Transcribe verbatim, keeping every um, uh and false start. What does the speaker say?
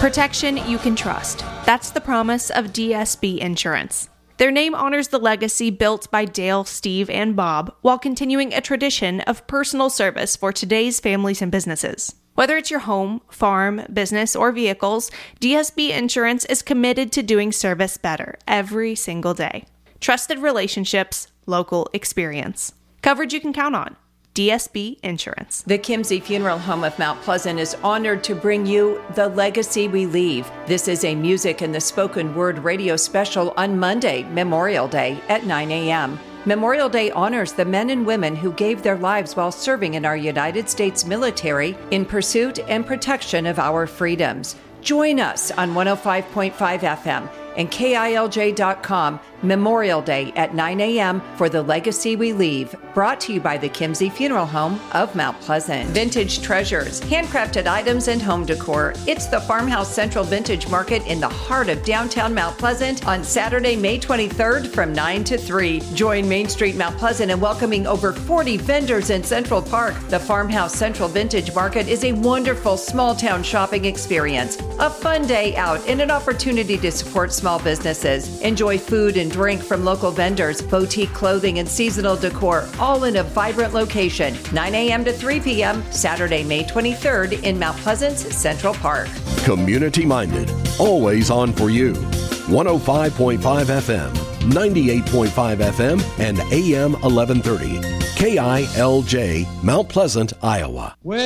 Protection you can trust. That's the promise of D S B Insurance. Their name honors the legacy built by Dale, Steve, and Bob while continuing a tradition of personal service for today's families and businesses. Whether it's your home, farm, business, or vehicles, D S B Insurance is committed to doing service better every single day. Trusted relationships, local experience. Coverage you can count on. D S B Insurance. The Kimsey Funeral Home of Mount Pleasant is honored to bring you The Legacy We Leave. This is a music and the spoken word radio special on Monday, Memorial Day at nine a.m. Memorial Day honors the men and women who gave their lives while serving in our United States military in pursuit and protection of our freedoms. Join us on one oh five point five F M and K I L J dot com Memorial Day at nine a.m. for The Legacy We Leave, brought to you by the Kimsey Funeral Home of Mount Pleasant. Vintage treasures, handcrafted items, and home decor. It's the Farmhouse Central Vintage Market in the heart of downtown Mount Pleasant on Saturday, May twenty-third from nine to three. Join Main Street Mount Pleasant in welcoming over forty vendors in Central Park. The Farmhouse Central Vintage Market is a wonderful small town shopping experience, a fun day out, and an opportunity to support small businesses. Enjoy food and drink from local vendors, boutique clothing, and seasonal decor, all in a vibrant location. nine a.m. to three p.m. Saturday, May twenty-third in Mount Pleasant's Central Park. Community-minded, always on for you. one oh five point five F M, ninety-eight point five F M, and A M eleven thirty. K I L J, Mount Pleasant, Iowa.